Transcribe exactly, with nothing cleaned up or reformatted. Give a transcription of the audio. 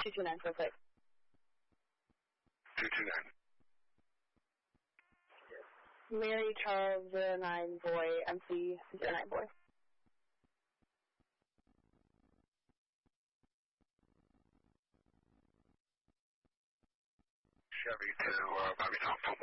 two two nine four six. two two nine. Mary Charles zero nine boy, M C zero nine boy. Chevy to uh, Bobby Thompson.